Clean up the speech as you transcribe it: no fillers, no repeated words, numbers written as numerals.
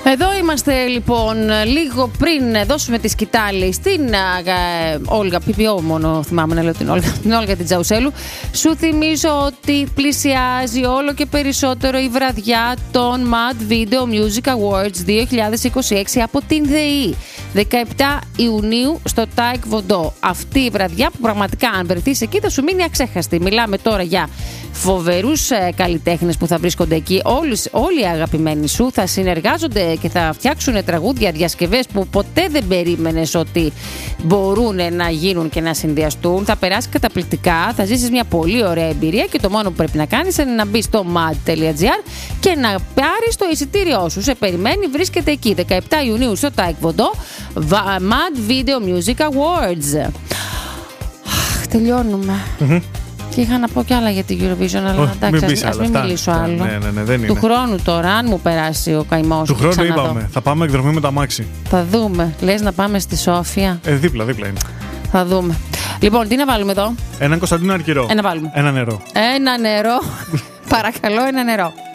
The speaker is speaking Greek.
Εδώ είμαστε λοιπόν λίγο πριν δώσουμε τη σκητάλη στην Όλγα, PPO μόνο θυμάμαι να λέω την Όλγα την Τζαουσέλου. Σου θυμίζω ότι πλησιάζει όλο και περισσότερο η βραδιά των Mad Video Music Awards 2026 από την ΔΕΗ. 17 Ιουνίου στο Τάικ Βοντό. Αυτή η βραδιά που πραγματικά αν βρεθείς εκεί θα σου μείνει αξέχαστη. Μιλάμε τώρα για φοβερούς καλλιτέχνες που θα βρίσκονται εκεί. Όλοι οι αγαπημένοι σου θα συνεργάζονται και θα φτιάξουν τραγούδια, διασκευές που ποτέ δεν περίμενες ότι μπορούν να γίνουν και να συνδυαστούν. Θα περάσει καταπληκτικά, θα ζήσεις μια πολύ ωραία εμπειρία και το μόνο που πρέπει να κάνεις είναι να μπεις στο mad.gr και να πάρεις το εισιτήριό σου. Σε περιμένει, βρίσκεται εκεί 17 Ιουνίου στο Τάικ Βοντό, Mad Video Music Awards. Τελειώνουμε. Και είχα να πω κι άλλα για την Eurovision, αλλά εντάξει, ας μην μιλήσω άλλο. Ναι, δεν είναι. Του χρόνου τώρα, αν μου περάσει ο καημός. Του χρόνου είπαμε, θα πάμε εκδρομή με τα μάξι. Θα δούμε. Λες να πάμε στη Σόφια. Δίπλα είναι. Θα δούμε. Λοιπόν, τι να βάλουμε εδώ? Έναν Κωνσταντίνο Αρκυρό. Ένα βάλουμε. Ένα νερό. Ένα νερό. Παρακαλώ, ένα νερό.